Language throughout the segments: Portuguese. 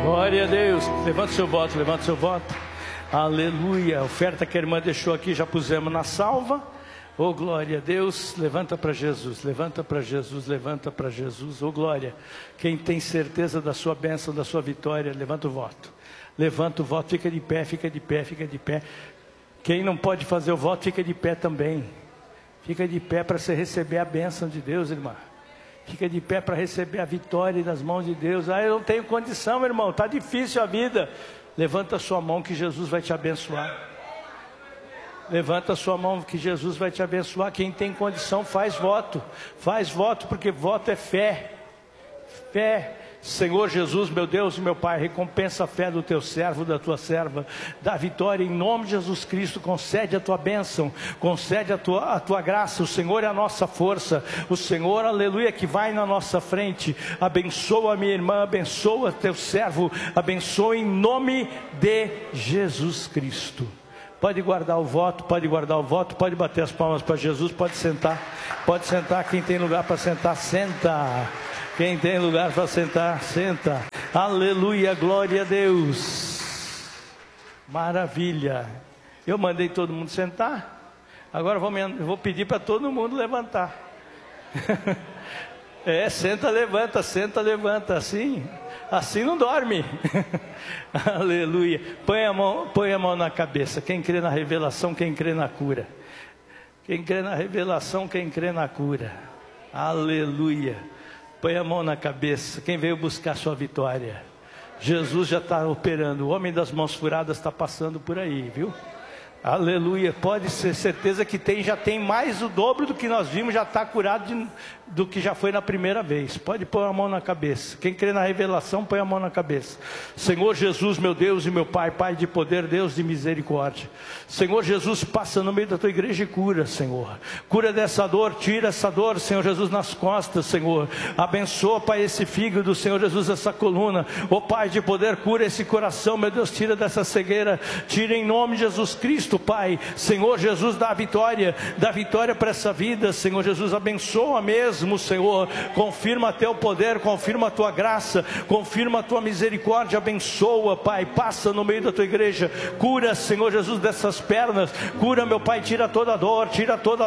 Glória a Deus. Levanta seu voto, levanta seu voto. Aleluia. A oferta que a irmã deixou aqui já pusemos na salva. Oh, glória a Deus. Levanta para Jesus, levanta para Jesus, levanta para Jesus. Oh, glória. Quem tem certeza da sua bênção, da sua vitória, levanta o voto. Levanta o voto, fica de pé, fica de pé, fica de pé. Quem não pode fazer o voto, fica de pé também. Fica de pé para você receber a bênção de Deus, irmã. Fica de pé para receber a vitória das mãos de Deus. Ah, eu não tenho condição, meu irmão, está difícil a vida. Levanta a sua mão que Jesus vai te abençoar. Levanta a sua mão que Jesus vai te abençoar. Quem tem condição faz voto. Faz voto, porque voto é fé. Fé. Senhor Jesus, meu Deus e meu Pai, recompensa a fé do teu servo, da tua serva, dá vitória em nome de Jesus Cristo, concede a tua bênção, concede a tua graça. O Senhor é a nossa força, o Senhor, aleluia, que vai na nossa frente. Abençoa a minha irmã, abençoa teu servo, abençoa em nome de Jesus Cristo. Pode guardar o voto, pode guardar o voto, pode bater as palmas para Jesus, pode sentar, quem tem lugar para sentar, senta. Quem tem lugar para sentar, senta. Aleluia, glória a Deus. Maravilha. Eu mandei todo mundo sentar. Agora eu vou pedir para todo mundo levantar. Senta, levanta. Assim não dorme. Aleluia. Põe a mão na cabeça. Quem crê na revelação, quem crê na cura. Quem crê na revelação, quem crê na cura. Aleluia. Põe a mão na cabeça, quem veio buscar sua vitória. Jesus já está operando, o homem das mãos furadas está passando por aí, viu? Aleluia, pode ser certeza que já tem mais o dobro do que nós vimos, já está curado do que já foi na primeira vez. Pode pôr a mão na cabeça. Quem crê na revelação, põe a mão na cabeça. Senhor Jesus, meu Deus e meu Pai, Pai de poder, Deus de misericórdia. Senhor Jesus, passa no meio da tua igreja e cura, Senhor. Cura dessa dor, tira essa dor, Senhor Jesus, nas costas, Senhor. Abençoa, Pai, esse fígado, Senhor Jesus, essa coluna. Ó Pai de poder, cura esse coração, meu Deus, tira dessa cegueira. Tira em nome de Jesus Cristo, Pai. Senhor Jesus, dá vitória para essa vida, Senhor Jesus. Abençoa mesmo, Senhor, confirma teu poder, confirma a tua graça, confirma a tua misericórdia, abençoa, Pai, passa no meio da tua igreja, cura, Senhor Jesus, dessas pernas, cura, meu Pai, tira toda dor, tira toda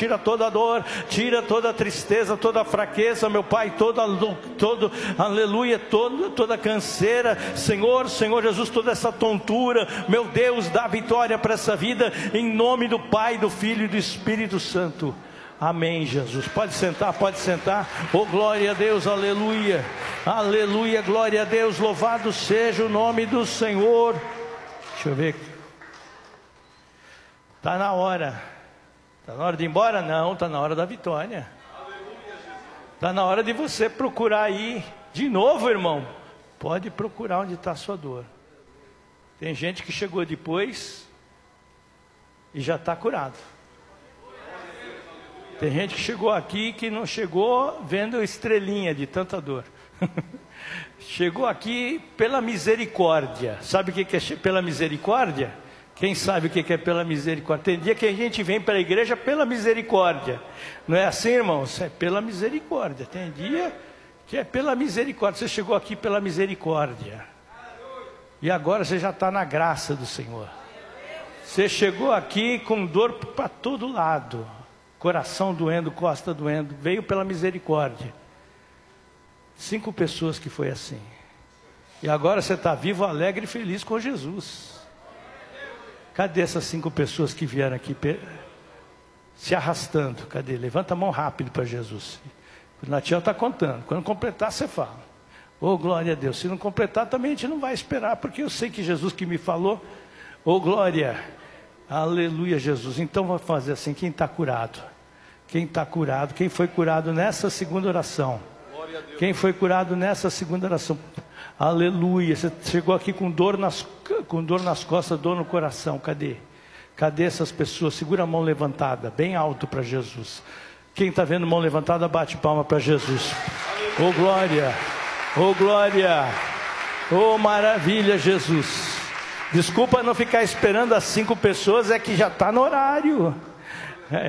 tristeza, toda fraqueza, meu Pai, aleluia, toda canseira, Senhor Jesus, toda essa tontura, meu Deus, dá vitória para essa vida, em nome do Pai, do Filho e do Espírito Santo. Amém, Jesus. Pode sentar. Oh, glória a Deus, aleluia. Aleluia, glória a Deus. Louvado seja o nome do Senhor. Deixa eu ver. Está na hora. Está na hora de ir embora? Não, está na hora da vitória. Está na hora de você procurar aí. De novo, irmão. Pode procurar onde está a sua dor. Tem gente que chegou depois e já está curado. Tem gente que chegou aqui que não chegou vendo estrelinha de tanta dor. Chegou aqui pela misericórdia. Sabe o que é pela misericórdia? Quem sabe o que é pela misericórdia? Tem dia que a gente vem para a igreja pela misericórdia. Não é assim, irmãos? É pela misericórdia. Tem dia que é pela misericórdia. Você chegou aqui pela misericórdia. E agora você já está na graça do Senhor. Você chegou aqui com dor para todo lado. Coração doendo, costa doendo, veio pela misericórdia. 5 pessoas que foi assim. E agora você está vivo, alegre e feliz com Jesus. Cadê essas 5 pessoas que vieram aqui se arrastando? Cadê? Levanta a mão rápido para Jesus. O Natiel está contando. Quando completar, você fala. Oh, glória a Deus. Se não completar, também a gente não vai esperar, porque eu sei que Jesus que me falou. Oh, glória. Aleluia, Jesus. Então vamos fazer assim, quem está curado? Quem está curado? Quem foi curado nessa segunda oração? Quem foi curado nessa segunda oração? Aleluia. Você chegou aqui com dor nas costas, dor no coração. Cadê? Cadê essas pessoas? Segura a mão levantada, bem alto para Jesus. Quem está vendo mão levantada, bate palma para Jesus. Oh, glória. Oh, glória. Oh, maravilha, Jesus. Desculpa não ficar esperando as 5 pessoas, é que já está no horário.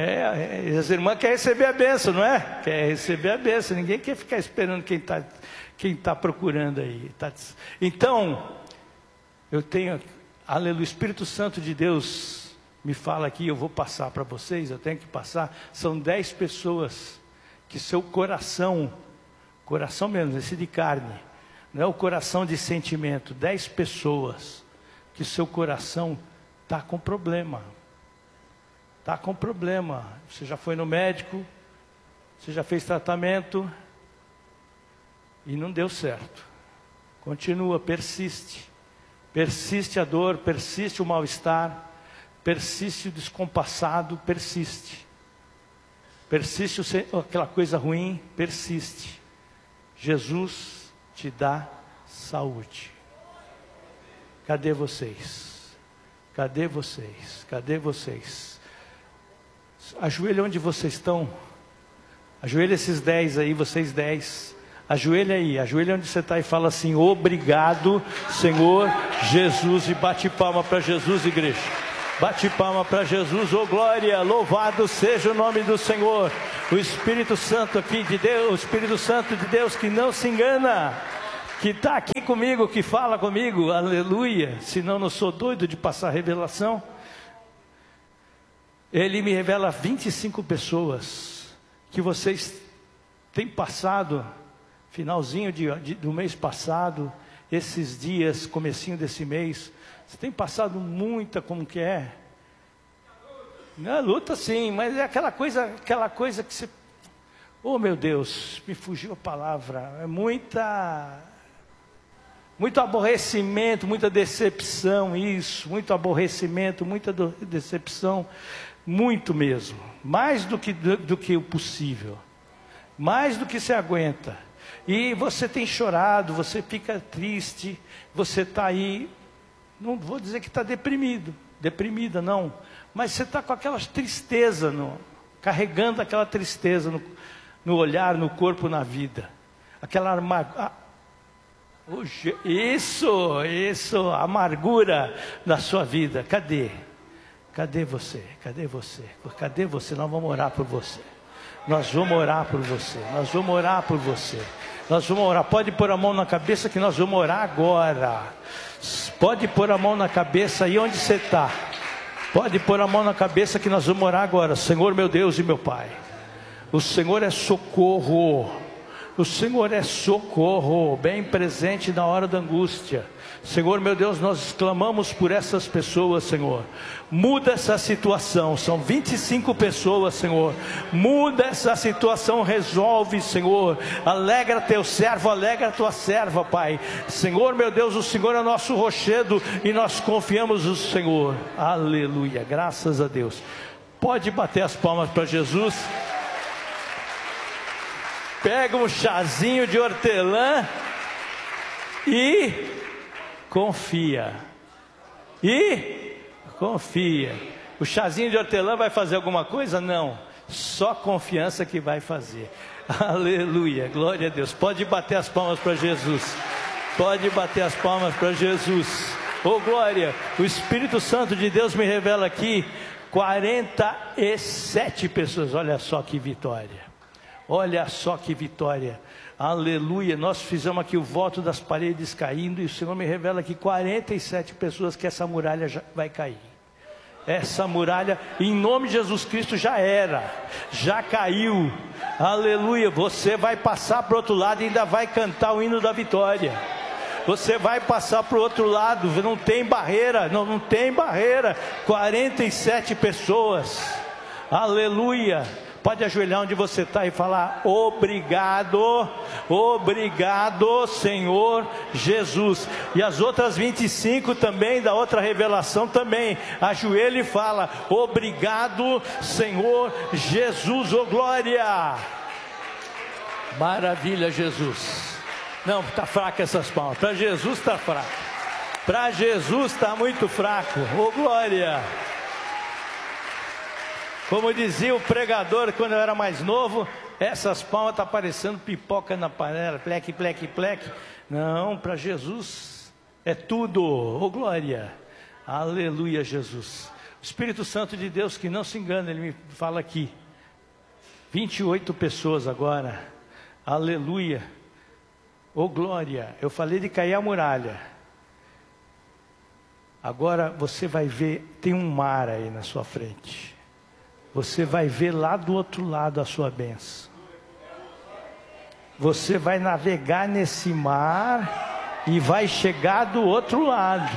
As irmãs querem receber a bênção, não é? Quer receber a bênção. Ninguém quer ficar esperando quem está Quem está procurando aí? Então, eu tenho, aleluia, o Espírito Santo de Deus me fala aqui, eu vou passar para vocês, eu tenho que passar. São 10 pessoas que seu coração mesmo, esse de carne, não é o coração de sentimento. 10 pessoas que seu coração está com problema. Está com problema. Você já foi no médico, você já fez tratamento e não deu certo. Continua, persiste. Persiste a dor, persiste o mal-estar, persiste o descompassado, persiste. Persiste aquela coisa ruim, persiste. Jesus te dá saúde. Cadê vocês? Cadê vocês? Cadê vocês? Ajoelha onde vocês estão. Ajoelha esses 10 aí, vocês 10. Ajoelha aí, ajoelha onde você está e fala assim: obrigado, Senhor Jesus. E bate palma para Jesus, igreja. Bate palma para Jesus, oh glória, louvado seja o nome do Senhor. O Espírito Santo aqui de Deus, o Espírito Santo de Deus que não se engana, que está aqui comigo, que fala comigo, aleluia. Senão não sou doido de passar revelação. Ele me revela 25 pessoas que vocês têm passado, finalzinho do mês passado, esses dias, comecinho desse mês, você tem passado muita, como que é? Não, luta sim, mas é aquela coisa que você... Oh meu Deus, me fugiu a palavra. É muito aborrecimento, muita decepção, isso. Muito aborrecimento, muita decepção. Muito mesmo. Mais do que o possível. Mais do que você aguenta. E você tem chorado, você fica triste, você está aí... Não vou dizer que está deprimida não, mas você está com aquela tristeza, carregando aquela tristeza no olhar, no corpo, na vida. Aquela amargura na sua vida. Cadê? Cadê você? Cadê você? Cadê você? Nós vamos orar por você. Nós vamos orar por você. Nós vamos orar por você. Nós vamos orar. Pode pôr a mão na cabeça que nós vamos orar agora. Pode pôr a mão na cabeça aí onde você está. Pode pôr a mão na cabeça que nós vamos orar agora. Senhor meu Deus e meu Pai, o Senhor é socorro. O Senhor é socorro, bem presente na hora da angústia. Senhor meu Deus, nós clamamos por essas pessoas, Senhor. Muda essa situação, são 25 pessoas, Senhor. Muda essa situação, resolve, Senhor. Alegra teu servo, alegra tua serva, Pai. Senhor meu Deus, o Senhor é nosso rochedo e nós confiamos no Senhor. Aleluia, graças a Deus. Pode bater as palmas para Jesus. Pega um chazinho de hortelã e confia. O chazinho de hortelã vai fazer alguma coisa? Não. Só confiança que vai fazer. Aleluia, glória a Deus. Pode bater as palmas para Jesus. Pode bater as palmas para Jesus. Oh glória, o Espírito Santo de Deus me revela aqui 47 pessoas. Olha só que vitória. Olha só que vitória, aleluia. Nós fizemos aqui o voto das paredes caindo, e o Senhor me revela que 47 pessoas que essa muralha já vai cair. Essa muralha, em nome de Jesus Cristo, já caiu, aleluia. Você vai passar para o outro lado e ainda vai cantar o hino da vitória. Você vai passar para o outro lado, não tem barreira, não tem barreira. 47 pessoas, aleluia. Pode ajoelhar onde você está e falar: obrigado, obrigado, Senhor Jesus. E as outras 25 também, da outra revelação também, ajoelha e fala: obrigado, Senhor Jesus, oh glória. Maravilha, Jesus. Não, está fraca essas palmas. Para Jesus está fraco. Para Jesus está muito fraco, oh glória. Como dizia o pregador quando eu era mais novo, essas palmas estão parecendo pipoca na panela, pleque, pleque, pleque. Não, para Jesus é tudo, oh glória, aleluia Jesus. O Espírito Santo de Deus que não se engana, ele me fala aqui, 28 pessoas agora, aleluia. Ô glória, eu falei de cair a muralha. Agora você vai ver, tem um mar aí na sua frente. Você vai ver lá do outro lado a sua bênção. Você vai navegar nesse mar e vai chegar do outro lado.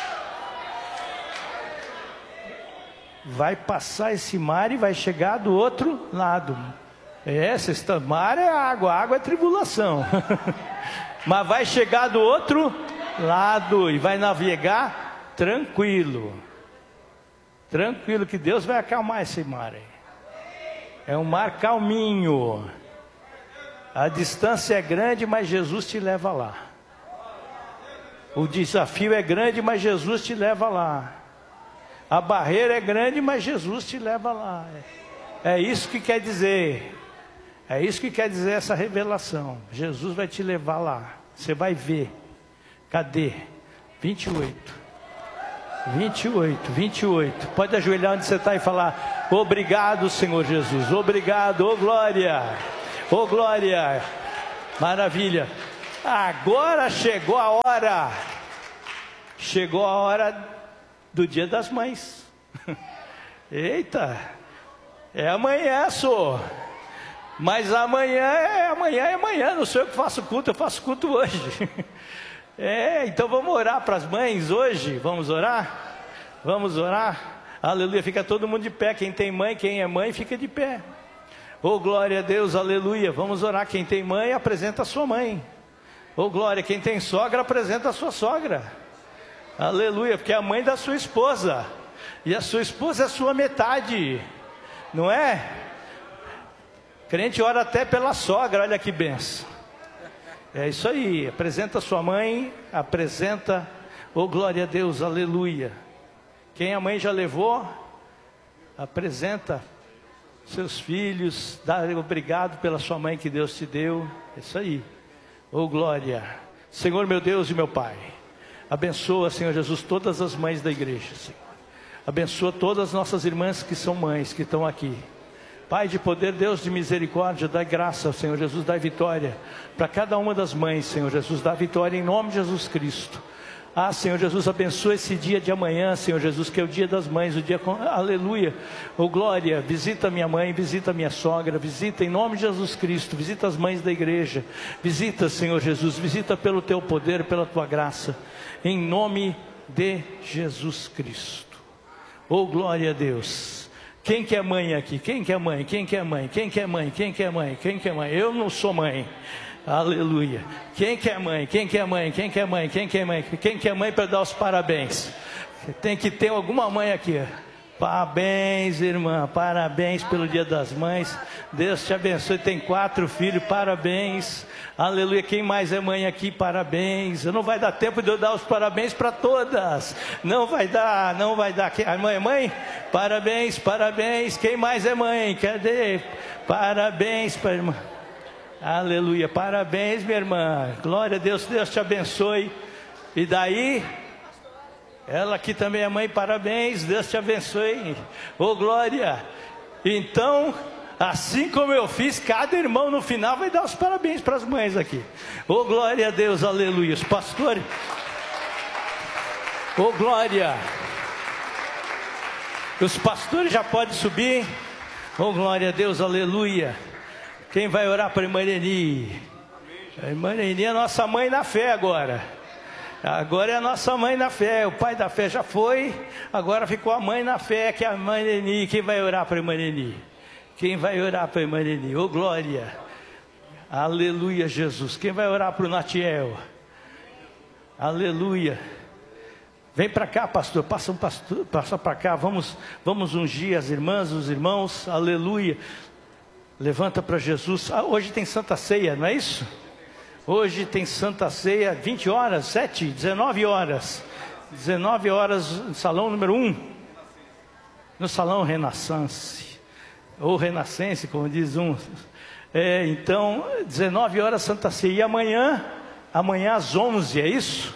Vai passar esse mar e vai chegar do outro lado. Mar é água é tribulação. Mas vai chegar do outro lado e vai navegar tranquilo. Tranquilo, que Deus vai acalmar esse mar aí. É um mar calminho. A distância é grande, mas Jesus te leva lá. O desafio é grande, mas Jesus te leva lá. A barreira é grande, mas Jesus te leva lá. É isso que quer dizer. É isso que quer dizer essa revelação. Jesus vai te levar lá. Você vai ver. Cadê? 28. 28. Pode ajoelhar onde você está e falar: obrigado, Senhor Jesus. Obrigado, ô glória. Ô glória. Maravilha. Agora chegou a hora. Chegou a hora do Dia das Mães. Eita. É amanhã, só. Mas amanhã é amanhã. Não sou eu que faço culto, eu faço culto hoje. Então vamos orar para as mães hoje. Vamos orar? Vamos orar? Aleluia, fica todo mundo de pé. Quem tem mãe, quem é mãe, fica de pé. Oh glória a Deus, aleluia. Vamos orar. Quem tem mãe, apresenta a sua mãe. Oh glória, quem tem sogra, apresenta a sua sogra. Aleluia, porque é a mãe da sua esposa. E a sua esposa é a sua metade. Não é? Crente ora até pela sogra, olha que benção. É isso aí, apresenta sua mãe, apresenta, oh glória a Deus, aleluia. Quem a mãe já levou, apresenta seus filhos, dá obrigado pela sua mãe que Deus te deu, é isso aí, oh glória. Senhor meu Deus e meu Pai, abençoa, Senhor Jesus, todas as mães da igreja, Senhor. Abençoa todas as nossas irmãs que são mães, que estão aqui. Pai de poder, Deus de misericórdia, dá graça, Senhor Jesus, dá vitória para cada uma das mães, Senhor Jesus, dá vitória em nome de Jesus Cristo. Senhor Jesus, abençoa esse dia de amanhã, Senhor Jesus, que é o dia das mães, o dia, aleluia, oh glória, visita minha mãe, visita minha sogra, visita em nome de Jesus Cristo, visita as mães da igreja, visita, Senhor Jesus, visita pelo teu poder, pela tua graça, em nome de Jesus Cristo, oh glória a Deus. Quem que é mãe aqui? Quem que é mãe? Quem que é mãe? Quem que é mãe? Quem que é mãe? Quem que é mãe? Eu não sou mãe. Aleluia. Quem que é mãe? Quem que é mãe? Quem que é mãe? Quem que é mãe? Quem que é mãe para dar os parabéns? Tem que ter alguma mãe aqui. Parabéns, irmã. Parabéns pelo Dia das Mães. Deus te abençoe. Tem 4 filhos. Parabéns. Aleluia. Quem mais é mãe aqui? Parabéns. Não vai dar tempo de eu dar os parabéns para todas. Não vai dar. A mãe é mãe? Parabéns, parabéns. Quem mais é mãe? Cadê? Parabéns para a irmã. Aleluia. Parabéns, minha irmã. Glória a Deus. Deus te abençoe. E daí? Ela aqui também é mãe, parabéns, Deus te abençoe, ô glória. Então, assim como eu fiz, cada irmão no final vai dar os parabéns para as mães aqui, ô glória a Deus, aleluia. Os pastores, ô glória. Os pastores já podem subir, ô glória a Deus, aleluia. Quem vai orar para a irmã Ireni? A irmã Ireni é a nossa mãe na fé agora. Agora é a nossa mãe na fé. O pai da fé já foi, agora ficou a mãe na fé, que é a mãe Ireni. Quem vai orar para a irmã Ireni? Quem vai orar para a irmã Ireni? Ô glória, aleluia, Jesus. Quem vai orar para o Natiel? Aleluia. Vem para cá, pastor, passa para cá. Vamos ungir as irmãs, os irmãos, aleluia. Levanta para Jesus. Hoje tem Santa Ceia, não é isso? Hoje tem Santa Ceia, 20 horas, 19 horas. 19 horas, no salão número 1. No salão Renaissance. Ou Renascense, como diz um. Então, 19 horas Santa Ceia. E amanhã às 11, é isso?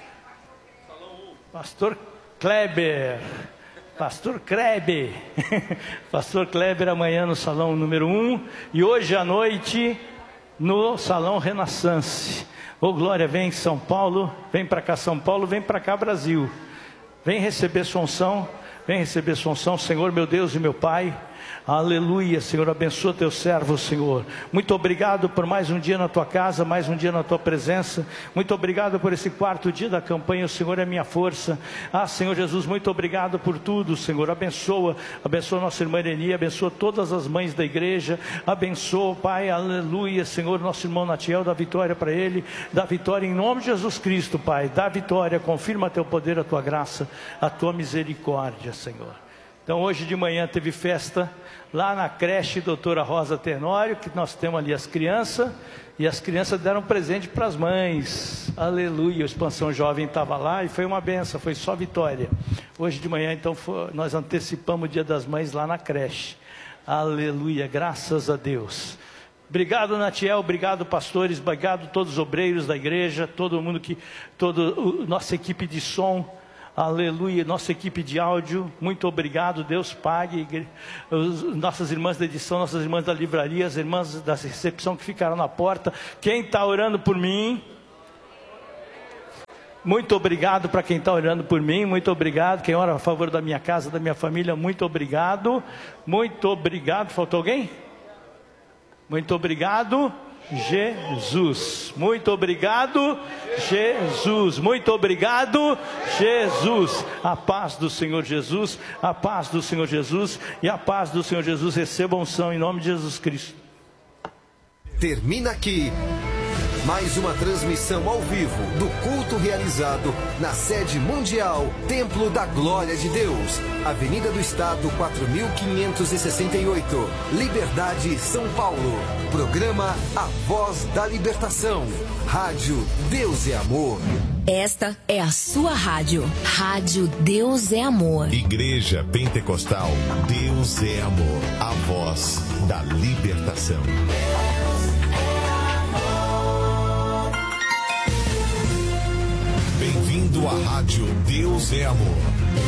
Pastor Kleber. Pastor Kleber. Pastor Kleber amanhã no salão número 1. E hoje à noite no salão Renaissance. Ô glória, vem São Paulo, vem para cá São Paulo, vem para cá Brasil. Vem receber sua unção, vem receber sua unção, Senhor, meu Deus e meu Pai. Aleluia, Senhor, abençoa teu servo, Senhor. Muito obrigado por mais um dia na tua casa, mais um dia na tua presença. Muito obrigado por esse 4º dia da campanha, o Senhor é minha força. Senhor Jesus, muito obrigado por tudo, Senhor. Abençoa nossa irmã Ireni, abençoa todas as mães da igreja. Abençoa, Pai, aleluia, Senhor, nosso irmão Natiel, dá vitória para ele. Dá vitória em nome de Jesus Cristo, Pai. Dá vitória, confirma teu poder, a tua graça, a tua misericórdia, Senhor. Então hoje de manhã teve festa lá na creche Doutora Rosa Tenório, que nós temos ali as crianças, e as crianças deram presente para as mães, aleluia, o Expansão Jovem estava lá e foi uma benção, foi só vitória. Hoje de manhã então nós antecipamos o Dia das Mães lá na creche, aleluia, graças a Deus. Obrigado, Natiel, obrigado, pastores, obrigado todos os obreiros da igreja, todo mundo nossa equipe de som, aleluia, nossa equipe de áudio, muito obrigado, Deus pague, nossas irmãs da edição, nossas irmãs da livraria, as irmãs da recepção que ficaram na porta, quem está orando por mim, muito obrigado para quem está orando por mim, muito obrigado, quem ora a favor da minha casa, da minha família, muito obrigado, faltou alguém? Muito obrigado, Jesus, muito obrigado, Jesus, muito obrigado, Jesus. A paz do Senhor Jesus, a paz do Senhor Jesus e a paz do Senhor Jesus recebam unção em nome de Jesus Cristo. Termina aqui mais uma transmissão ao vivo do culto realizado na sede mundial Templo da Glória de Deus, Avenida do Estado 4568, Liberdade, São Paulo. Programa A Voz da Libertação. Rádio Deus é Amor. Esta é a sua rádio. Rádio Deus é Amor. Igreja Pentecostal Deus é Amor. A Voz da Libertação. Bem-vindo à Rádio Deus é Amor.